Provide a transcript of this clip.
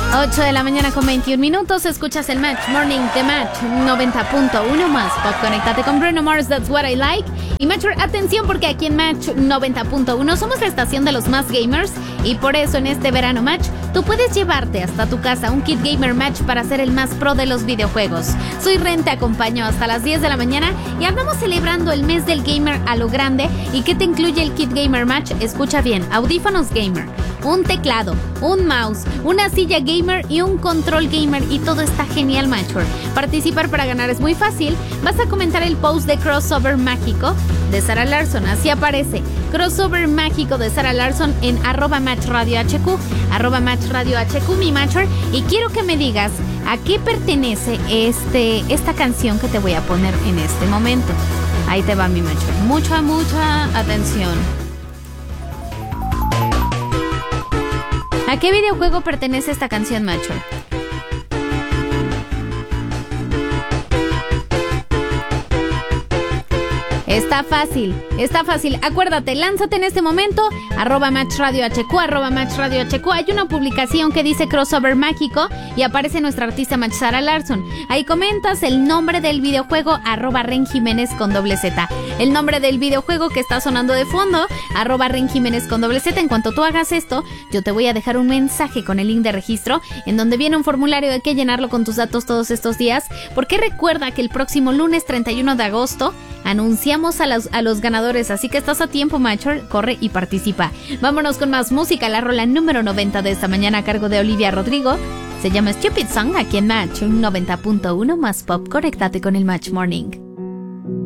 8 de la mañana con 21 minutos. Escuchas el Match Morning de Match 90.1 más pop. Conéctate con Bruno Mars, That's What I Like. Y Matcher, atención, porque aquí en Match 90.1 somos la estación de los más gamers. Y por eso en este verano Match, tú puedes llevarte hasta tu casa un kit gamer Match para ser el más pro de los videojuegos. Soy Ren, te acompaño hasta las 10 de la mañana y andamos celebrando el mes del gamer a lo grande. ¿Y qué te incluye el kit gamer Match? Escucha bien: audífonos gamer, un teclado, un mouse, una silla gamer y un control gamer, y todo está genial, Matcher. Participar para ganar es muy fácil. Vas a comentar el post de Crossover Mágico de Sarah Larson. Así aparece: Crossover Mágico de Sarah Larson en @MatchRadioHQ, @MatchRadioHQ, mi Matcher. Y quiero que me digas a qué pertenece esta canción que te voy a poner en este momento. Ahí te va, mi Matcher. Mucha atención. ¿A qué videojuego pertenece esta canción, Matcher? Está fácil. Acuérdate, lánzate en este momento, @MatchRadioHQ, @MatchRadioHQ. Hay una publicación que dice Crossover Mágico y aparece nuestra artista Match Sarah Larson. Ahí comentas el nombre del videojuego, @RenJiménez con Z. El nombre del videojuego que está sonando de fondo, @RenJiménez con Z. En cuanto tú hagas esto, yo te voy a dejar un mensaje con el link de registro, en donde viene un formulario de que llenarlo con tus datos todos estos días, porque recuerda que el próximo lunes 31 de agosto anunciamos a los ganadores, así que estás a tiempo, Matcher. Corre y participa. Vámonos con más música. La rola número 90 de esta mañana a cargo de Olivia Rodrigo se llama Stupid Song, aquí en Match 90.1 más pop. Conéctate con el Match Morning.